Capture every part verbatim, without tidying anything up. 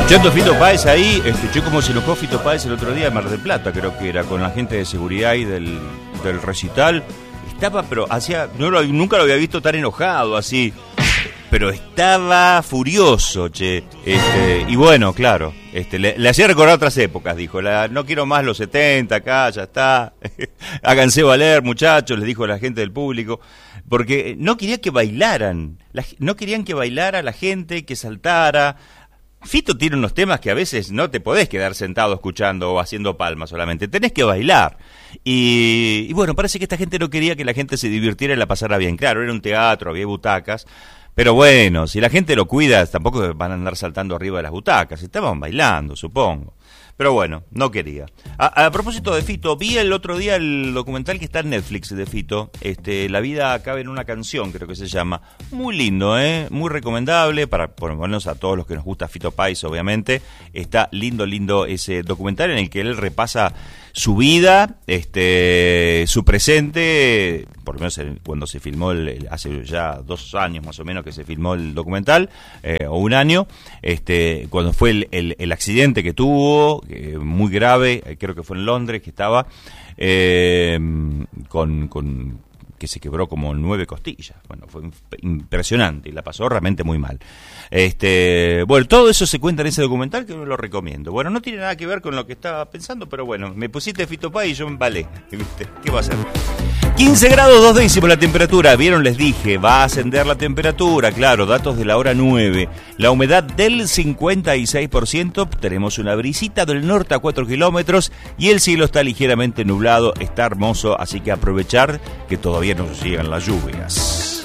Escuchando Fito Páez ahí, escuché cómo se enojó Fito Páez el otro día en Mar del Plata, creo que era, con la gente de seguridad y del, del recital. Estaba, pero hacía, no lo, nunca lo había visto tan enojado así, pero estaba furioso, che. Este, y bueno, claro, este, le, le hacía recordar otras épocas, dijo, la, no quiero más los setenta acá, ya está, háganse valer, muchachos, les dijo a la gente del público, porque no quería que bailaran, la, no querían que bailara la gente, que saltara. Fito tiene unos temas que a veces no te podés quedar sentado escuchando o haciendo palmas solamente, tenés que bailar. Y, y bueno, parece que esta gente no quería que la gente se divirtiera y la pasara bien. Claro, era un teatro, había butacas, pero bueno, si la gente lo cuida, tampoco van a andar saltando arriba de las butacas, estaban bailando, supongo. Pero bueno, no quería. A, a propósito de Fito, vi el otro día el documental que está en Netflix de Fito, este, La vida cabe en una canción, creo que se llama. Muy lindo, ¿eh? Muy recomendable, para por lo menos a todos los que nos gusta Fito Páez, obviamente. Está lindo, lindo ese documental en el que él repasa su vida, este, su presente, por lo menos cuando se filmó, el, el, hace ya dos años más o menos que se filmó el documental, eh, o un año, este, cuando fue el, el, el accidente que tuvo, eh, muy grave, eh, creo que fue en Londres, que estaba eh, con... con que se quebró como nueve costillas. Bueno, fue impresionante y la pasó realmente muy mal. Este, bueno, todo eso se cuenta en ese documental que yo lo recomiendo. Bueno, no tiene nada que ver con lo que estaba pensando, pero bueno, me pusiste Fito Páez y yo me embalé. ¿Viste? ¿Qué va a hacer? quince grados dos décimos la temperatura, vieron, les dije, va a ascender la temperatura, claro, datos de la hora nueve, la humedad del cincuenta y seis por ciento, tenemos una brisita del norte a cuatro kilómetros y el cielo está ligeramente nublado, está hermoso, así que aprovechar que todavía no llegan las lluvias.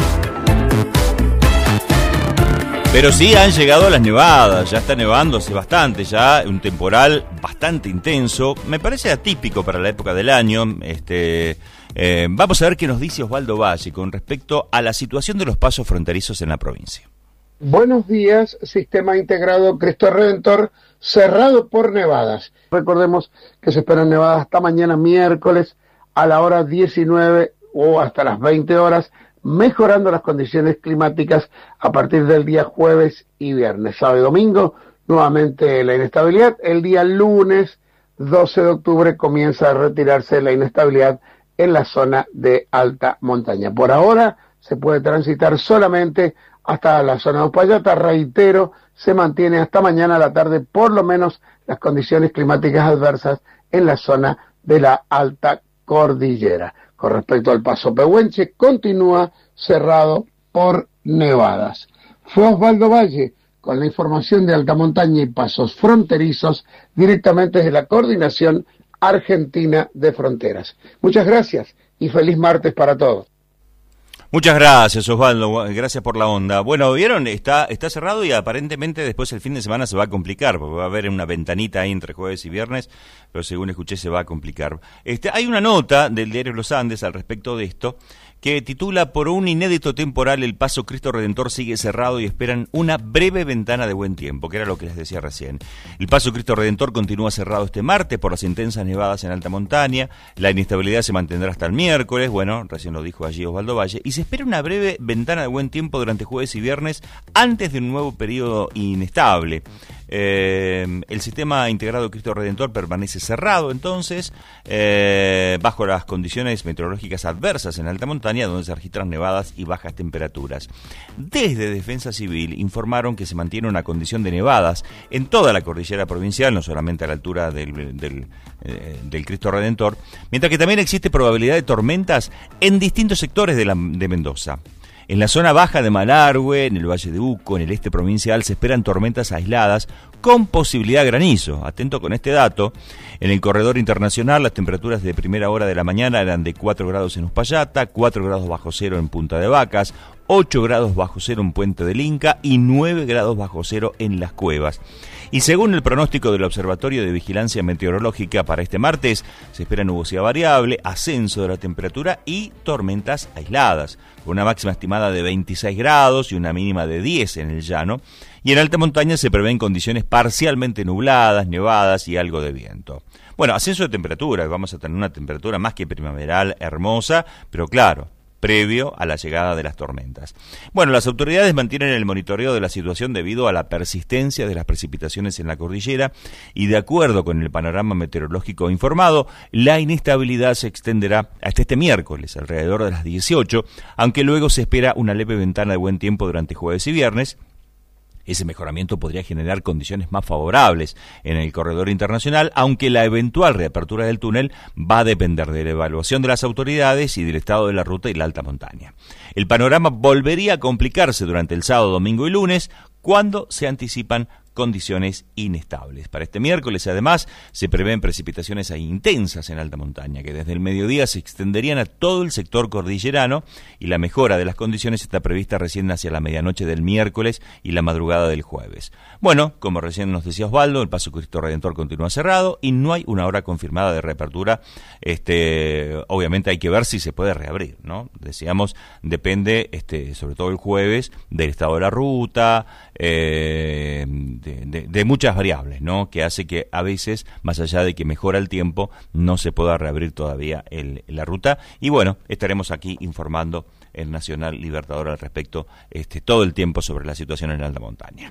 Pero sí han llegado las nevadas, ya está nevando hace bastante, ya un temporal bastante intenso, me parece atípico para la época del año. Este, eh, vamos a ver qué nos dice Osvaldo Valle con respecto a la situación de los pasos fronterizos en la provincia. Buenos días, Sistema Integrado Cristo Redentor, cerrado por nevadas. Recordemos que se esperan nevadas hasta mañana miércoles a la hora diecinueve o hasta las veinte horas, mejorando las condiciones climáticas a partir del día jueves y viernes. Sábado y domingo, nuevamente la inestabilidad. El día lunes, doce de octubre, comienza a retirarse la inestabilidad en la zona de alta montaña. Por ahora, se puede transitar solamente hasta la zona de Uspallata. Reitero, se mantiene hasta mañana a la tarde, por lo menos, las condiciones climáticas adversas en la zona de la alta cordillera. Con respecto al paso Pehuenche, continúa cerrado por nevadas. Fue Osvaldo Valle con la información de alta montaña y pasos fronterizos directamente desde la Coordinación Argentina de Fronteras. Muchas gracias y feliz martes para todos. Muchas gracias, Osvaldo, gracias por la onda. Bueno, vieron, está está cerrado y aparentemente después el fin de semana se va a complicar, porque va a haber una ventanita ahí entre jueves y viernes, pero según escuché se va a complicar. Este, hay una nota del diario Los Andes al respecto de esto, que titula: por un inédito temporal el paso Cristo Redentor sigue cerrado y esperan una breve ventana de buen tiempo, que era lo que les decía recién. El paso Cristo Redentor continúa cerrado este martes por las intensas nevadas en alta montaña, la inestabilidad se mantendrá hasta el miércoles, bueno, recién lo dijo allí Osvaldo Valle, y se espera una breve ventana de buen tiempo durante jueves y viernes antes de un nuevo periodo inestable. Eh, el sistema integrado Cristo Redentor permanece cerrado entonces, eh, bajo las condiciones meteorológicas adversas en alta montaña, donde se registran nevadas y bajas temperaturas. Desde Defensa Civil informaron que se mantiene una condición de nevadas en toda la cordillera provincial, no solamente a la altura del, del, eh, del Cristo Redentor, mientras que también existe probabilidad de tormentas en distintos sectores de, la, de Mendoza. En la zona baja de Malargüe, en el Valle de Uco, en el este provincial, se esperan tormentas aisladas con posibilidad de granizo. Atento con este dato. En el corredor internacional, las temperaturas de primera hora de la mañana eran de cuatro grados en Uspallata, cuatro grados bajo cero en Punta de Vacas, ocho grados bajo cero en Puente del Inca y nueve grados bajo cero en Las Cuevas. Y según el pronóstico del Observatorio de Vigilancia Meteorológica para este martes, se espera nubosidad variable, ascenso de la temperatura y tormentas aisladas, con una máxima estimada de veintiséis grados y una mínima de diez en el llano. Y en alta montaña se prevén condiciones parcialmente nubladas, nevadas y algo de viento. Bueno, ascenso de temperatura, vamos a tener una temperatura más que primaveral, hermosa, pero claro, previo a la llegada de las tormentas. Bueno, las autoridades mantienen el monitoreo de la situación debido a la persistencia de las precipitaciones en la cordillera y, de acuerdo con el panorama meteorológico informado, la inestabilidad se extenderá hasta este miércoles, alrededor de las dieciocho, aunque luego se espera una leve ventana de buen tiempo durante jueves y viernes. Ese mejoramiento podría generar condiciones más favorables en el corredor internacional, aunque la eventual reapertura del túnel va a depender de la evaluación de las autoridades y del estado de la ruta y la alta montaña. El panorama volvería a complicarse durante el sábado, domingo y lunes, cuando se anticipan condiciones inestables. Para este miércoles, además, se prevén precipitaciones intensas en alta montaña, que desde el mediodía se extenderían a todo el sector cordillerano, y la mejora de las condiciones está prevista recién hacia la medianoche del miércoles y la madrugada del jueves. Bueno, como recién nos decía Osvaldo, el Paso Cristo Redentor continúa cerrado y no hay una hora confirmada de reapertura. Este, obviamente hay que ver si se puede reabrir, ¿no? Decíamos, depende, este, sobre todo el jueves, del estado de la ruta, eh, De, de, de muchas variables, ¿no? Que hace que a veces, más allá de que mejora el tiempo, no se pueda reabrir todavía el, la ruta. Y bueno, estaremos aquí informando el Nacional Libertador al respecto este, todo el tiempo sobre la situación en la alta montaña.